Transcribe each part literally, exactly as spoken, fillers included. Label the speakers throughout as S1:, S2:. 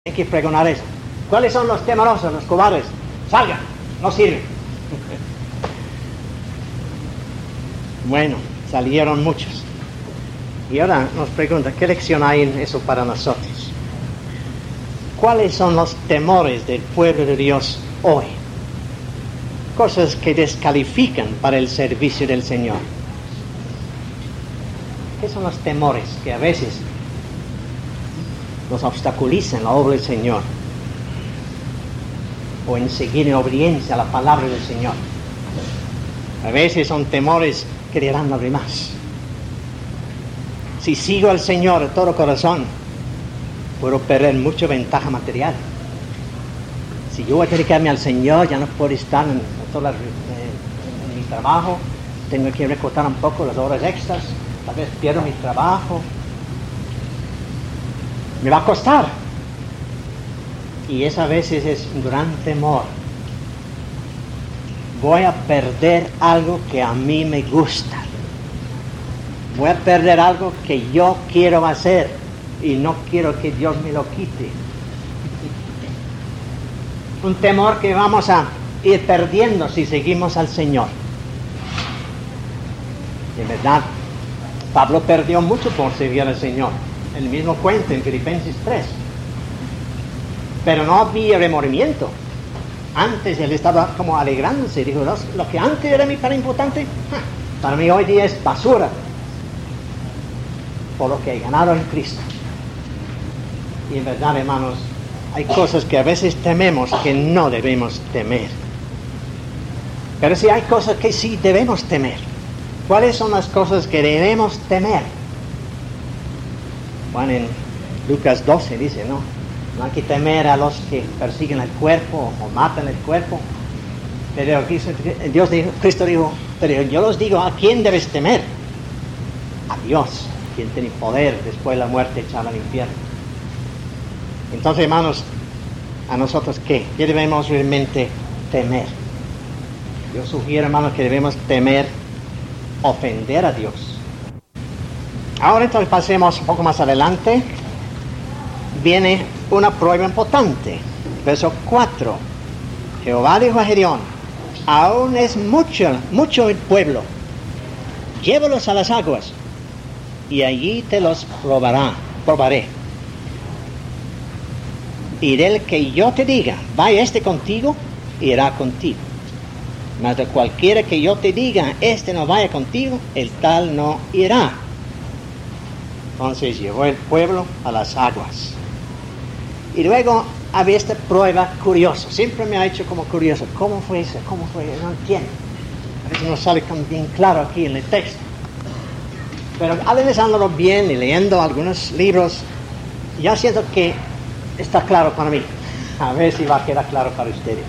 S1: Hay que pregonar eso. ¿Cuáles son los temerosos, los cobardes? Salgan, no sirven. Bueno, salieron muchos. Y ahora nos pregunta, ¿qué lección hay en eso para nosotros? ¿Cuáles son los temores del pueblo de Dios hoy? Cosas que descalifican para el servicio del Señor. ¿Qué son los temores que a veces nos obstaculizan la obra del Señor o en seguir en obediencia a la palabra del Señor? A veces son temores que dirán los demás. Si sigo al Señor de todo corazón, puedo perder mucha ventaja material. Si yo voy a dedicarme al Señor, ya no puedo estar en, en, todas las, en, en mi trabajo, tengo que recortar un poco las horas extras, tal vez pierdo mi trabajo. Me va a costar. Y esa a veces es un gran temor. Voy a perder algo que a mí me gusta. Voy a perder algo que yo quiero hacer y no quiero que Dios me lo quite. Un temor que vamos a ir perdiendo si seguimos al Señor. De verdad, Pablo perdió mucho por servir al Señor. El mismo cuento en Filipenses tres. Pero no había remordimiento. Antes él estaba como alegrándose. Dijo, lo que antes era para importante, para mí hoy día es basura. Por lo que he ganado en Cristo. Y en verdad, hermanos, hay cosas que a veces tememos que no debemos temer. Pero sí hay cosas que sí debemos temer. ¿Cuáles son las cosas que debemos temer? Bueno, en Lucas doce dice, ¿no? No hay que temer a los que persiguen el cuerpo o matan el cuerpo. Pero Dios dijo, Cristo dijo, pero yo los digo, ¿a quién debes temer? A Dios, quien tiene poder después de la muerte echar al infierno. Entonces, hermanos, ¿a nosotros qué? ¿Qué debemos realmente temer? Yo sugiero, hermanos, que debemos temer ofender a Dios. Ahora entonces pasemos un poco más adelante. Viene una prueba importante. Verso cuatro. Jehová dijo a Gedeón, aún es mucho, mucho el pueblo. Llévalos a las aguas y allí te los probará, probaré. Y del que yo te diga, vaya este contigo, irá contigo. Mas de cualquiera que yo te diga, este no vaya contigo, el tal no irá. Entonces llevó el pueblo a las aguas. Y luego había esta prueba curiosa. Siempre me ha hecho como curioso. ¿Cómo fue eso? ¿Cómo fue? No entiendo. A veces no sale bien claro aquí en el texto. Pero analizándolo bien y leyendo algunos libros, ya siento que está claro para mí. A ver si va a quedar claro para ustedes.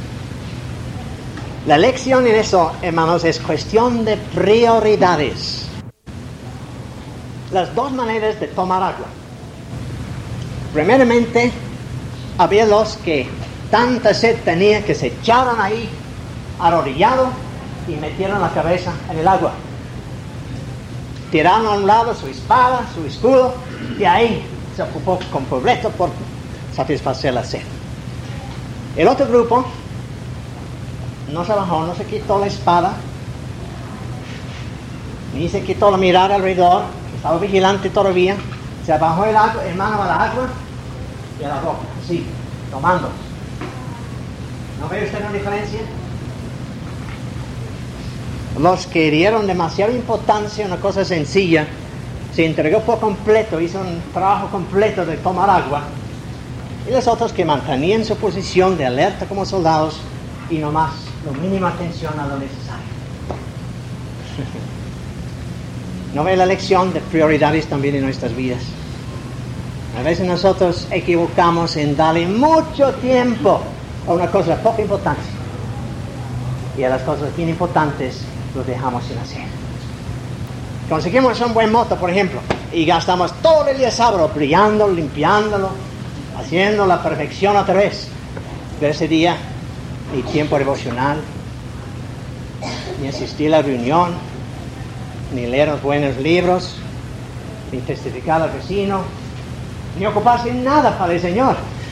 S1: La lección en eso, hermanos, es cuestión de prioridades. Las dos maneras de tomar agua. Primeramente, había los que tanta sed tenían que se echaron ahí, arrodillados, y metieron la cabeza en el agua. Tiraron a un lado su espada, su escudo, y ahí se ocupó con completo por satisfacer la sed. El otro grupo no se bajó, no se quitó la espada, ni se quitó la mirada alrededor, estaba vigilante todavía, se bajó el agua, el mano a la agua y a la roca, así, tomando. ¿No ve usted una diferencia? Los que dieron demasiada importancia a una cosa sencilla, se entregó por completo, hizo un trabajo completo de tomar agua, y los otros que mantenían su posición de alerta como soldados y nomás la mínima atención a lo necesario. ¿No ve la lección de prioridades también en nuestras vidas? A veces nosotros equivocamos en darle mucho tiempo a una cosa de poca importancia, y a las cosas bien importantes los dejamos sin hacer. Conseguimos un buen moto, por ejemplo, y gastamos todo el día sábado brillándolo, limpiándolo, haciendo la perfección otra vez. Pero ese día, ni tiempo devocional, ni asistir a la reunión, ni leer los buenos libros, ni testificar al vecino, ni ocuparse en nada para el Señor.